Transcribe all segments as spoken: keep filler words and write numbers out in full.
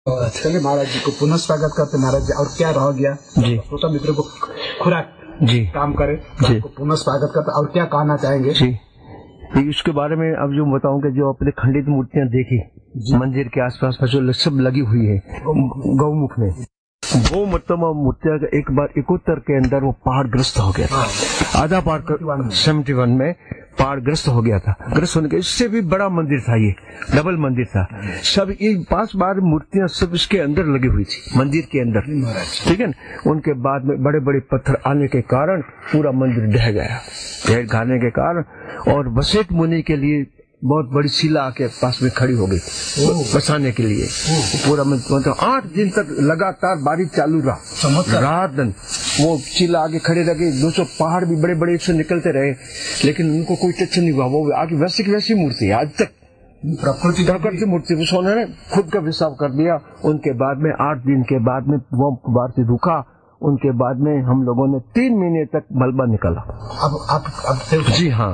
चलिए महाराज जी को पुनः स्वागत करते महाराज जी। और क्या रह गया जी छोटा मित्र को खुराक जी काम करे जी को पुनः स्वागत करते। और क्या कहना चाहेंगे जी इसके बारे में? अब जो बताऊंगा, जो अपने खंडित मूर्तियां देखी मंदिर के आसपास जो सब लगी हुई है गौमुख में, वो मतलब मूर्तियां एक बार इकहत्तर के अंदर वो पहाड़ ग्रस्त हो गया था। आधा पहाड़ सेवेंटी वन में पहाड़ ग्रस्त हो गया था। ग्रस्त होने के इससे भी बड़ा मंदिर था, ये डबल मंदिर था। सब ये पांच बार मूर्तियां सब इसके अंदर लगी हुई थी मंदिर के अंदर, ठीक है ना। उनके बाद में बड़े बड़े पत्थर आने के कारण पूरा मंदिर ढह गया, ढह खाने के कारण। और वशिष्ठ मुनि के लिए बहुत बड़ी शिला के पास में खड़ी हो गई बसाने के लिए। पूरा मतलब आठ दिन तक लगातार बारिश चालू रहा, रात दिन वो शिला आगे खड़े रहे। दो सौ पहाड़ भी बड़े बड़े से निकलते रहे, लेकिन उनको कोई टच नहीं हुआ। वो आगे वैसी की वैसी मूर्ति है आज तक, प्रकृति प्रकृति मूर्ति। उन्होंने खुद का विसाव कर दिया। उनके बाद में आठ दिन के बाद में वो बारिश रुका। उनके बाद में हम लोगों ने तीन महीने तक मलबा निकाला। अब आप अब जी हाँ,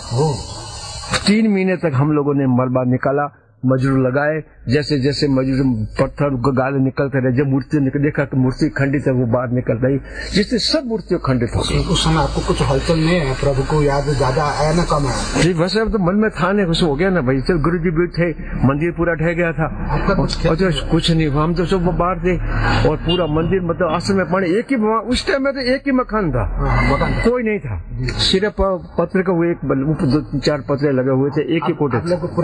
तीन महीने तक हम लोगों ने मलबा निकाला, मजदूर लगाए। जैसे जैसे मजदूर पत्थर गाले निकलते रहे, जब मूर्ति निकल देखा कि मूर्ति खंडित है, वो बाहर निकल रही, जिससे सब मूर्तियां खंडित हो गई। उस समय आपको कुछ हलचल नहीं है? प्रभु को याद ज्यादा आया ना कम है? जी वैसे अब तो मन में था नहीं, कुछ हो गया ना भाई। चल गुरु जी भी थे, मंदिर पूरा ढह गया था। कुछ, कुछ नहीं, हम तो सब बाहर थे। और पूरा मंदिर मतलब आश्रम में पानी एक ही, उस टाइम में तो एक ही मकान था, कोई नहीं था। सिर्फ पत्र का वो एक दो चार पत्रे लगे हुए थे, एक ही कोटे।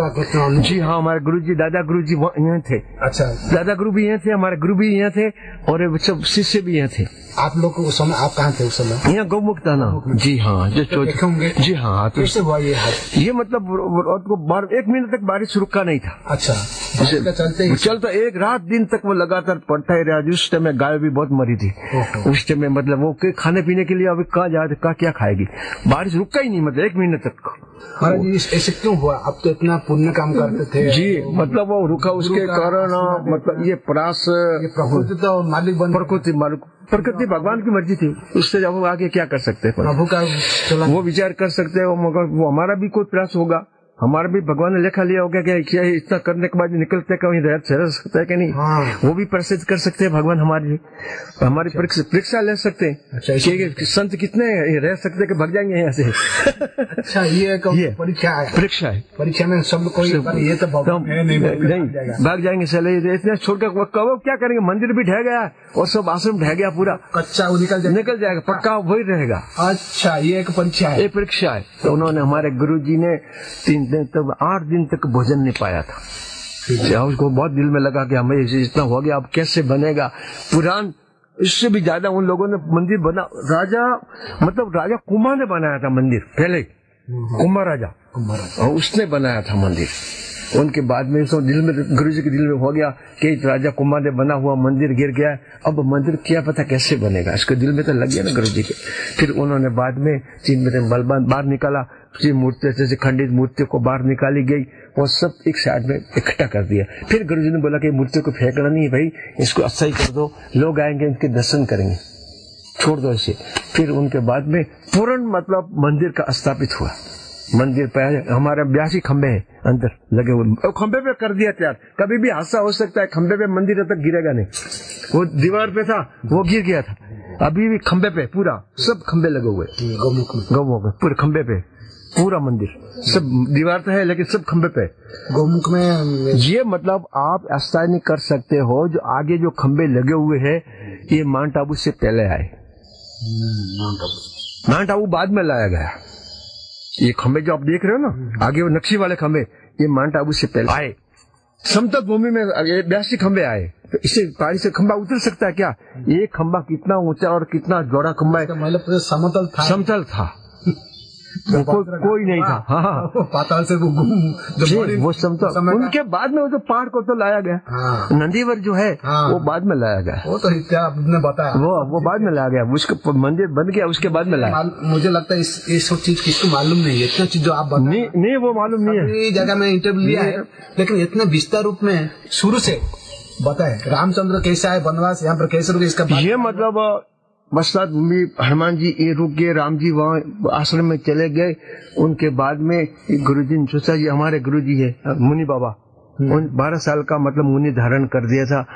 जी हाँ, हमारे गुरु जी दादा गुरु जी यहाँ थे। अच्छा, दादा गुरु भी यहाँ थे, हमारे गुरु भी यहाँ थे, और सब शिष्य भी यहाँ थे। आप लोग उस समय आप कहाँ थे उस समय? यहाँ गौमुख था ना। जी हाँ, जो तो जी हाँ। तो कैसे हुआ ये? ये मतलब एक महीने तक बारिश रुका नहीं था। अच्छा, चलते चलता एक रात दिन तक वो लगातार पड़ता ही रहा। उस टाइम में गाय भी बहुत मरी थी उस टाइम में। मतलब वो खाने पीने के लिए अभी कहाँ जाए, कहाँ क्या खाएगी? बारिश रुका ही नहीं, मतलब एक महीने तक। महाराज जी ऐसे क्यों हुआ? अब तो इतना पुण्य काम करते थे जी, मतलब वो रुका उसके कारण। मतलब ये प्रयास प्रकृति तो मालिक बन, प्रकृति मालिक, प्रकृति भगवान की मर्जी थी, उससे जब वो आगे क्या कर सकते हैं? प्रभु का वो विचार कर सकते हैं, मगर वो हमारा भी कोई प्रयास होगा। हमारा भी भगवान ने लेखा लिया होगा कि इतना करने के बाद निकलते कहीं रह सकता है कि नहीं। हाँ। वो भी प्रसिद्ध कर सकते हैं भगवान हमारी, हमारी परीक्षा ले सकते हैं। अच्छा, संत कितने रह सकते हैं कि भाग जाएंगे यहाँ से? अच्छा, ये परीक्षा है, परीक्षा है। परीक्षा में सब कोई ये तो नहीं भाग जाएंगे। चले इतने छोड़कर कब क्या करेंगे? मंदिर भी ढह गया और सब आश्रम ढह गया पूरा, कच्चा वो निकल जाएगा, निकल जाएगा, पक्का वही रहेगा। अच्छा, ये एक परीक्षा है, ये परीक्षा है। तो उन्होंने, हमारे गुरु जी ने तीन दिन तक, आठ दिन तक भोजन नहीं पाया था। उसको बहुत दिल में लगा कि हमें इतना हो गया, अब कैसे बनेगा पुराण। इससे भी ज्यादा उन लोगों ने मंदिर बना। राजा मतलब राजा कुमार ने बनाया था मंदिर पहले, कुमार राजा, और उसने बनाया था मंदिर। उनके बाद में तो दिल में, गुरु जी के दिल में हो गया कि राजा कुमार ने बना हुआ मंदिर गिर गया, अब मंदिर क्या पता कैसे बनेगा। इसके दिल में तो लग गया ना गुरु जी के। फिर उन्होंने बाद में तीन महीने मलबा बाहर निकाला, मूर्ति जैसे खंडित मूर्तियों को बाहर निकाली गई, वो सब एक साइड में इकट्ठा कर दिया। फिर गुरु जी ने बोला कि मूर्ति को फेंकना नहीं भाई, इसको अच्छा ही कर दो, लोग आएंगे इनके दर्शन करेंगे, छोड़ दो इसे। फिर उनके बाद में पूर्ण मतलब मंदिर का स्थापित हुआ। मंदिर पे हमारे बयासी खंबे हैं अंदर लगे हुए, खंबे पे कर दिया तैयार। कभी भी हादसा हो सकता है, खंबे पे मंदिर तक गिरेगा नहीं। वो दीवार पे था, वो गिर गया था। अभी भी खंबे पे पूरा सब खंबे लगे हुए, गौमुख में पूरे खंबे पे पूरा मंदिर, सब दीवार तो है लेकिन सब खंबे पे गौमुख में। ये मतलब आप ऐसा नहीं कर सकते हो, जो आगे जो खंबे लगे हुए हैं ये माउंट आबू से पहले आए। माउंट आबू बाद में लाया गया। ये खंबे जो आप देख रहे हो ना आगे, वो नक्शी वाले खंबे, ये माउंट आबू से पहले आए। समतल भूमि में बयासी खंबे आए। तो इससे पहाड़ी से खंबा उतर सकता है क्या? ये खंबा कितना ऊंचा और कितना चौड़ा खंबा है? मतलब समतल था, समतल था, वो को, कोई नहीं था। हाँ, पाताल से वो वो समतल। उनके बाद में वो जो पहाड़ को तो लाया गया। हाँ। नंदीवर जो है हाँ। वो बाद में लाया गया। वो तो आपने बताया, वो वो बाद में लाया गया, उसका मंदिर बन गया उसके बाद में लाया। मुझे लगता है इस ये सब चीज किसको मालूम नहीं है, इतना चीज जो आप बता नहीं, नहीं वो मालूम नहीं है। जगह में इंटरव्यू लिया है, लेकिन इतना विस्तार रूप में शुरू से बताए। रामचंद्र कैसा है, वनवास यहाँ पर कैसे रुके, इसका ये मतलब बरसात भूमि, हनुमान जी ये रुक गए, राम जी वहाँ आश्रम में चले गए। उनके बाद में गुरुजी ने सोचा ये हमारे गुरुजी है मुनि बाबा, उन बारह साल का मतलब मुनि धारण कर दिया था।